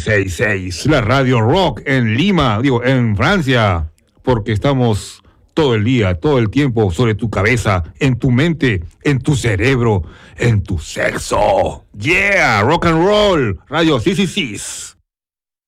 96.6, la radio rock en Lima, en Francia, porque estamos todo el día, todo el tiempo sobre tu cabeza, en tu mente, en tu cerebro, en tu sexo. Yeah, rock and roll, radio 666.